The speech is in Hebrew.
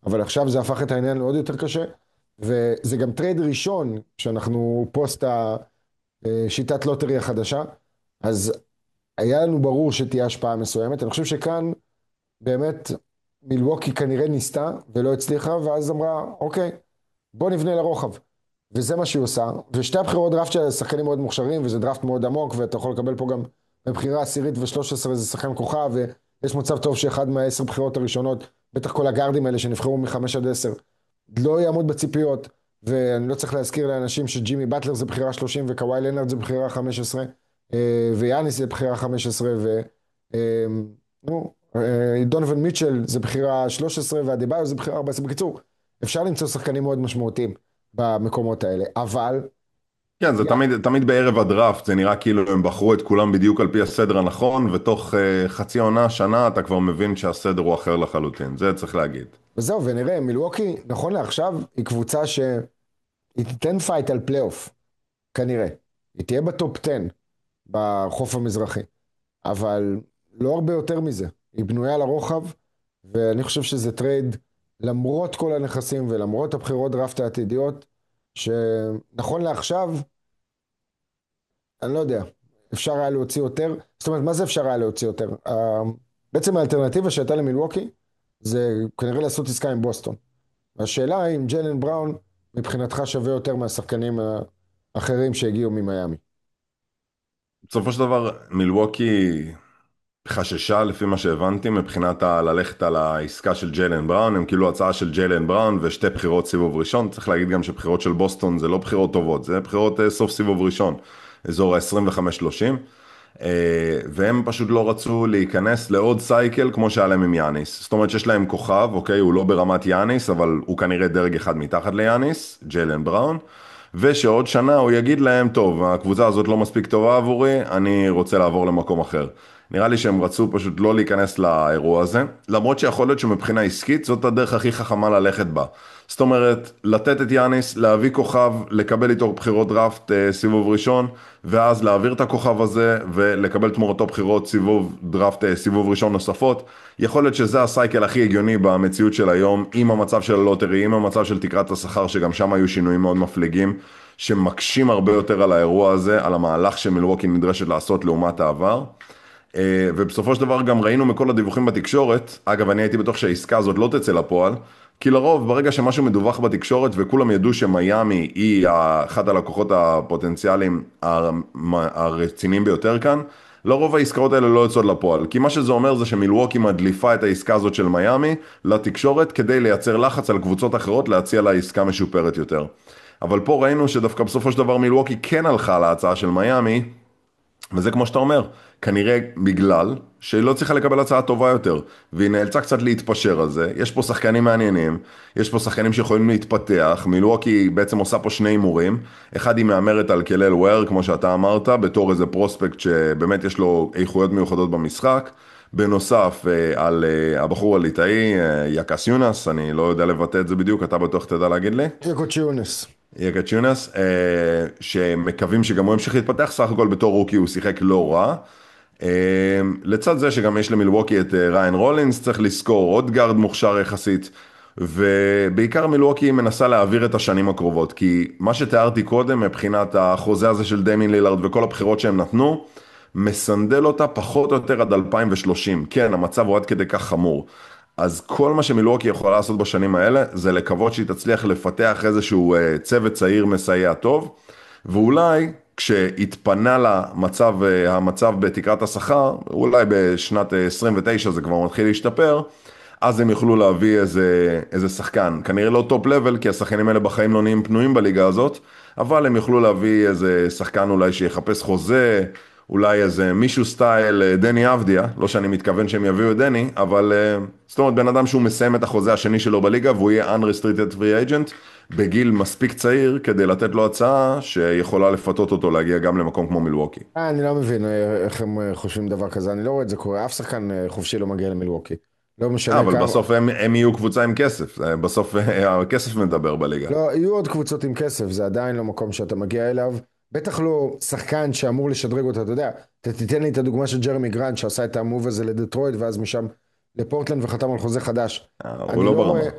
אבל עכשיו זה הפך את העניין לעוד יותר קשה, וזה גם טרייד ראשון, שאנחנו פוסט השיטת לוטרי החדשה, אז היה לנו ברור שתהיה השפעה מסוימת. אני חושב שכאן באמת מילווקי כנראה ניסתה ולא הצליחה, ואז אמרה, אוקיי, בוא נבנה לרוחב. וזה מה שהיא עושה, ושתי הבחירות דראפט של שחקנים מאוד מוכשרים, וזה דראפט מאוד עמוק, ואתה יכול לקבל פה גם בבחירה עשירית ו13 זה שחקן כוכב, ויש מצב טוב שאחד מה10 בחירות הראשונות, בטח כל הגארדים האלה שנבחרו מ5 עד 10, לא יעמוד בציפיות, ואני לא צריך להזכיר לאנשים שג'ימי באטלר זה בחירה 30, וקוואי לנארד זה בחירה 15, ויאניס זה בחירה 15, דונוון מיטשל זה בחירה 13, והדיבאיו זה בחירה 14. בקיצור, אפשר למצוא שחקנים מאוד משמעותיים במקומות האלה, אבל כן, זה תמיד בערב הדראפט, זה נראה כאילו הם בחרו את כולם בדיוק על פי הסדר הנכון, ותוך חצי עונה, שנה, אתה כבר מבין שהסדר הוא אחר לחלוטין, זה צריך להגיד. וזהו, ונראה, מילווקי, נכון לעכשיו, היא קבוצה שהיא תיתן פייט על פלייאוף, כנראה. היא תהיה בטופ 10 בחוף המזרחי, אבל לא הרבה יותר מזה. היא בנויה לרוחב, ואני חושב שזה טרייד, למרות כל הנכסים ולמרות הבחירות דראפט העתידיות, שנכון לעכשיו, אני לא יודע, אפשר היה להוציא יותר. זאת אומרת, מה זה אפשר היה להוציא יותר? בעצם האלטרנטיבה שהייתה למילווקי, זה כנראה לעשות עסקה עם בוסטון. השאלה היא אם ג'יילן בראון מבחינתך שווה יותר מהשחקנים האחרים שהגיעו ממיימי. בסופו של דבר, מילווקי חששה לפי מה שהבנתי מבחינת ללכת על העסקה של ג'יילן בראון, הם כאילו הצעה של ג'יילן בראון ושתי בחירות סיבוב ראשון. צריך להגיד גם שבחירות של בוסטון זה לא בחירות טובות, זה בחירות סוף סיבוב ראשון, אזור ה-25-30, והם פשוט לא רצו להיכנס לעוד סייקל כמו שהיה להם עם יאניס. זאת אומרת שיש להם כוכב, אוקיי, הוא לא ברמת יאניס, אבל הוא כנראה דרג אחד מתחת ליאניס, ג'יילן בראון, ושעוד שנה הוא יגיד להם, טוב, הקבוצה הזאת לא מספיק טובה עבורי, אני רוצה לעבור למקום אחר. נראה לי שהם רצו פשוט לא להיכנס לאירוע הזה, למרות שיכול להיות שמבחינה עסקית זאת הדרך הכי חכמה ללכת בה. זאת אומרת, לתת את יאניס, להביא כוכב, לקבל איתו בחירות דראפט סיבוב ראשון, ואז להעביר את הכוכב הזה ולקבל תמורתו בחירות סיבוב דראפט סיבוב ראשון נוספות. יכול להיות שזה הסייקל הכי הגיוני במציאות של היום, עם המצב של הלוטרי, עם המצב של תקרת השכר, שגם שם היו שינויים מאוד מפליגים, שמקשים הרבה יותר על האירוע הזה, על המהלך שמילווקי נדרשת לעשות לעומת העבר. ובסופו של דבר גם ראינו מכל הדיווחים בתקשורת, אגב אני הייתי בטוח שהעסקה הזאת לא תצא לפועל, כי לרוב ברגע שמשהו מדווח בתקשורת וכולם ידעו שמיימי היא אחד הלקוחות הפוטנציאליים הרציניים ביותר כאן, לרוב העסקאות האלה לא יוצאות לפועל, כי מה שזה אומר זה שמילווקי מדליפה את העסקה הזאת של מיימי לתקשורת כדי לייצר לחץ על קבוצות אחרות להציע לה עסקה משופרת יותר. אבל פה ראינו שדווקא בסופו של דבר מילווקי כן הלכה על ההצעה של מיימי, וזה כמו שאתה אומר, כנראה בגלל שהיא לא צריכה לקבל הצעה טובה יותר, והיא נאלצה קצת להתפשר על זה. יש פה שחקנים מעניינים, יש פה שחקנים שיכולים להתפתח, מילווקי בעצם עושה פה שני הימורים, אחד היא מהמרת על קלל וויר, כמו שאתה אמרת, בתור איזה פרוספקט שבאמת יש לו איכויות מיוחדות במשחק, בנוסף על הבחור הליטאי, יקס יונס, אני לא יודע לבטא את זה בדיוק, אתה בטוח תדע להגיד לי? יקו צ'יונס. יקצ'ונס, שמקווים שגם הוא ימשיך להתפתח, סך הכל בתור רוקי הוא שיחק לא רע. לצד זה שגם יש למילווקי את ריין רולינס, צריך לזכור עוד גארד מוכשר יחסית, ובעיקר מילווקי מנסה להעביר את השנים הקרובות, כי מה שתיארתי קודם מבחינת החוזה הזה של דיימין לילארד וכל הבחירות שהם נתנו, מסנדל אותה פחות או יותר עד 2030. כן, המצב הוא עד כדי כך חמור. אז כל מה שמילווקי יכולה לעשות בשנים האלה, זה לקוות שהיא תצליח לפתח איזשהו צוות צעיר מסייע טוב, ואולי כשהתפנה המצב בתקרת השכר, אולי בשנת 29 זה כבר מתחיל להשתפר, אז הם יוכלו להביא איזה שחקן, כנראה לא טופ לבל, כי השחקנים האלה בחיים לא נהיים פנויים בליגה הזאת, אבל הם יוכלו להביא איזה שחקן אולי שיחפש חוזה, אולי איזה מישהו סטייל דני אבדיה, לא שאני מתכוון שהם יביאו את דני, אבל זאת אומרת בן אדם שהוא מסיים את החוזה השני שלו בליגה, והוא יהיה unrestricted free agent, בגיל מספיק צעיר, כדי לתת לו הצעה שיכולה לפתות אותו להגיע גם למקום כמו מילווקי. אני לא מבין איך הם חושבים דבר כזה, אני לא רואה את זה קורה, אף שחקן חופשי לא מגיע למילווקי. לא משנה אבל כמה. בסוף הם יהיו קבוצה עם כסף, בסוף הכסף מדבר בליגה. לא, יהיו עוד קבוצות עם כסף, זה עדיין לא מקום שאתה מגיע אליו. בטח לא שחקן שאמור לשדרג אותה, אתה יודע. תתן לי את הדוגמה של ג'רמי גרנט, שעשה את המוב הזה לדטרויד, ואז משם לפורטלנד וחתם על חוזה חדש. הוא אני לא לא רואה. ברמה.